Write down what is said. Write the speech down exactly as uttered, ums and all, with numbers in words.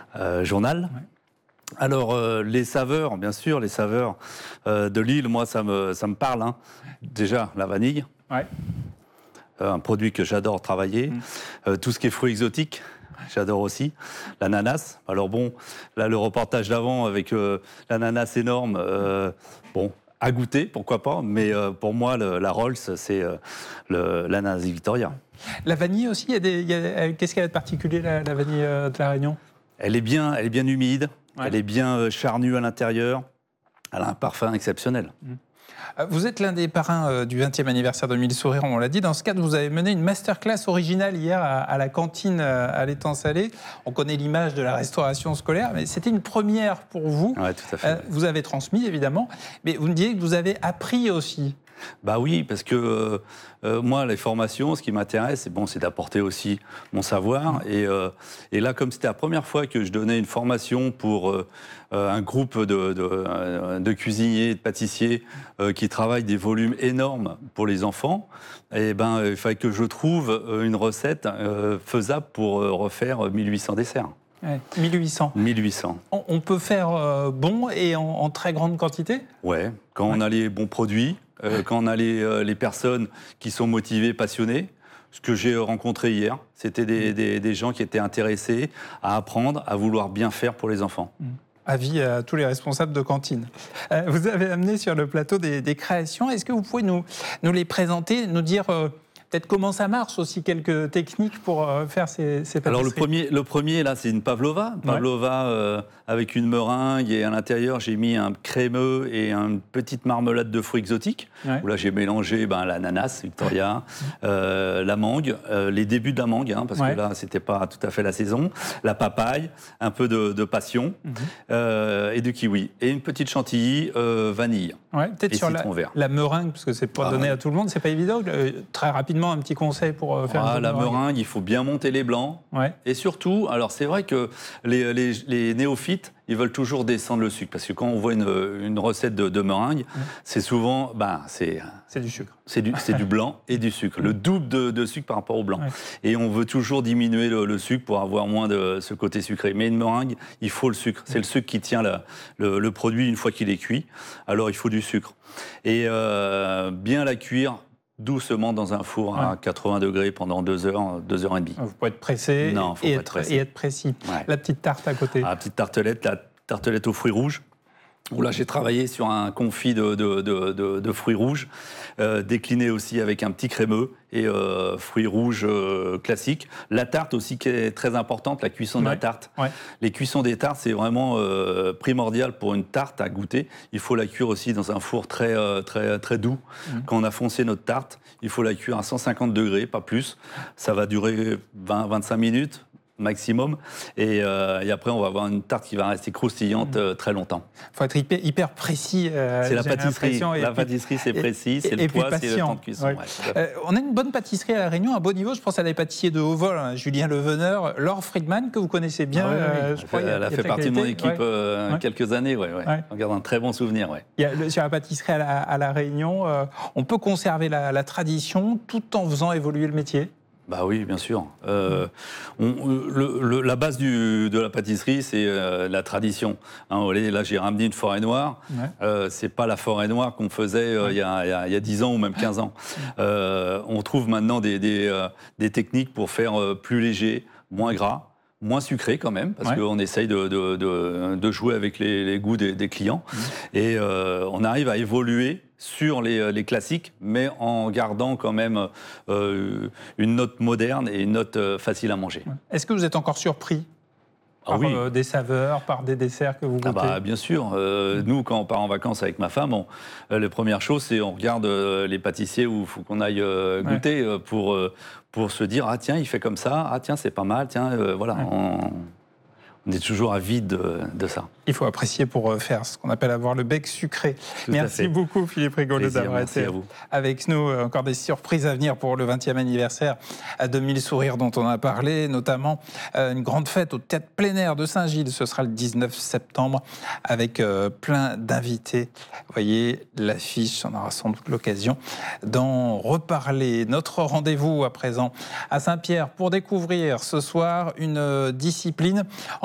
euh, journal. Ouais. Alors, euh, les saveurs, bien sûr, les saveurs euh, de Lille, moi, ça me, ça me parle. Hein. Déjà, la vanille, ouais. euh, un produit que j'adore travailler. Mmh. Euh, tout ce qui est fruits exotiques, j'adore aussi. L'ananas. Alors bon, là, le reportage d'avant avec euh, l'ananas énorme, euh, bon, à goûter, pourquoi pas. Mais euh, pour moi, le, la Rolls, c'est euh, le, l'ananas Victoria. La vanille aussi, il y a des, il y a, qu'est-ce qu'elle a de particulier, la, la vanille euh, de La Réunion ? Elle est bien, elle est bien humide. Ouais. Elle est bien charnue à l'intérieur. Elle a un parfum exceptionnel. Mmh. Vous êtes l'un des parrains du vingtième anniversaire de Mille Sourires, on l'a dit. Dans ce cadre, vous avez mené une masterclass originale hier à la cantine à l'Étang Salé. On connaît l'image de la restauration scolaire, mais c'était une première pour vous. Oui, tout à fait. Vous avez transmis, évidemment, mais vous me disiez que vous avez appris aussi. Bah oui, parce que euh, euh, moi, les formations, ce qui m'intéresse, c'est, bon, c'est d'apporter aussi mon savoir. Et, euh, et là, comme c'était la première fois que je donnais une formation pour euh, un groupe de, de, de cuisiniers, de pâtissiers euh, qui travaillent des volumes énormes pour les enfants, et ben, il fallait que je trouve une recette euh, faisable pour euh, refaire mille huit cents desserts. Ouais, mille huit cents. mille huit cents. On, on peut faire euh, bon et en, en très grande quantité ? Ouais, quand ouais. on a les bons produits. Euh, quand on a les, euh, les personnes qui sont motivées, passionnées. Ce que j'ai rencontré hier, c'était des, des, des gens qui étaient intéressés à apprendre, à vouloir bien faire pour les enfants. Mmh. Avis à tous les responsables de cantine. Euh, vous avez amené sur le plateau des, des créations. Est-ce que vous pouvez nous, nous les présenter, nous dire euh, peut-être comment ça marche, aussi quelques techniques pour euh, faire ces, ces pâtisseries ? Alors le premier, le premier là, c'est une pavlova. Pavlova ouais. euh, avec une meringue et à l'intérieur, j'ai mis un crémeux et une petite marmelade de fruits exotiques. Ouais. Où là, j'ai mélangé ben, l'ananas, Victoria, euh, la mangue, euh, les débuts de la mangue, hein, parce ouais. que là, c'était pas tout à fait la saison, la papaye, un peu de, de passion mm-hmm. euh, et du kiwi. Et une petite chantilly euh, vanille. Ouais, peut-être sur la, la meringue, parce que c'est pas ah, donné ouais. à tout le monde, c'est pas évident. Euh, très rapidement, un petit conseil pour euh, faire ah, une la meringue. meringue, il faut bien monter les blancs. Ouais. Et surtout, alors c'est vrai que les, les, les néophytes, ils veulent toujours descendre le sucre. Parce que quand on voit une, une recette de, de meringue, mmh. c'est souvent... Ben, c'est, c'est du sucre. C'est du, c'est du blanc et du sucre. Le double de, de sucre par rapport au blanc. Ouais. Et on veut toujours diminuer le, le sucre pour avoir moins de ce côté sucré. Mais une meringue, il faut le sucre. C'est le sucre qui tient la, le, le produit une fois qu'il est cuit. Alors il faut du sucre. Et euh, bien la cuire doucement dans un four ouais. à quatre-vingts degrés pendant deux heures, deux heures et demie. Vous pouvez être pressé non, faut et, pas être, être pressé. et être précis. Ouais. La petite tarte à côté. Ah, la petite tartelette, la tartelette aux fruits rouges. Où là, j'ai travaillé sur un confit de, de, de, de, de fruits rouges, euh, décliné aussi avec un petit crémeux et euh, fruits rouges euh, classiques. La tarte aussi qui est très importante, la cuisson de ouais. la tarte. Ouais. Les cuissons des tartes, c'est vraiment euh, primordial pour une tarte à goûter. Il faut la cuire aussi dans un four très, euh, très, très doux. Mmh. Quand on a foncé notre tarte, il faut la cuire à cent cinquante degrés, pas plus. Ça va durer vingt à vingt-cinq minutes. Maximum, et, euh, et après on va avoir une tarte qui va rester croustillante euh, très longtemps. Il faut être hyper, hyper précis. Euh, c'est la pâtisserie, la puis, pâtisserie c'est précis, c'est le poids, c'est le temps de cuisson. Ouais. Ouais, euh, on a une bonne pâtisserie à La Réunion, à beau niveau, je pense à des pâtissiers de haut vol, hein, Julien Leveneur, Laure Friedman, que vous connaissez bien. Ah, oui, oui. Euh, je crois, elle a, a fait partie de mon équipe ouais. euh, ouais. quelques années, ouais, ouais. Ouais. On garde un très bon souvenir. Ouais. Il y a le, sur la pâtisserie à La, à la Réunion, euh, on peut conserver la, la tradition tout en faisant évoluer le métier. Bah oui, bien sûr. Euh, on, le, le, la base du, de la pâtisserie, c'est euh, la tradition. Hein, là, j'ai ramené une forêt noire. Ouais. Euh, c'est pas la forêt noire qu'on faisait euh, ouais. il, y a, il, y a, il y a dix ans ou même quinze ans. Euh, on trouve maintenant des, des, euh, des techniques pour faire euh, plus léger, moins gras. Moins sucré quand même, parce ouais. qu'on essaye de, de, de, de jouer avec les, les goûts des, des clients. Mmh. Et euh, on arrive à évoluer sur les, les classiques, mais en gardant quand même euh, une note moderne et une note euh, facile à manger. Ouais. Est-ce que vous êtes encore surpris ah par oui. euh, des saveurs, par des desserts que vous goûtez? Ah bah, bien sûr. Euh, mmh. Nous, quand on part en vacances avec ma femme, on, euh, les premières choses, c'est on regarde euh, les pâtissiers où il faut qu'on aille euh, goûter ouais. euh, pour, euh, pour se dire « Ah tiens, il fait comme ça. Ah tiens, c'est pas mal. Tiens, euh, voilà. Ouais. » on, on est toujours avide de, de ça. Il faut apprécier pour faire ce qu'on appelle avoir le bec sucré. Tout merci beaucoup Philippe Rigolo d'avoir été avec nous. Encore des surprises à venir pour le vingtième anniversaire de Mille Sourires dont on a parlé, notamment une grande fête au théâtre plein air de Saint-Gilles. Ce sera le dix-neuf septembre avec plein d'invités. Vous voyez l'affiche, on aura sans doute l'occasion d'en reparler. Notre rendez-vous à présent à Saint-Pierre pour découvrir ce soir une discipline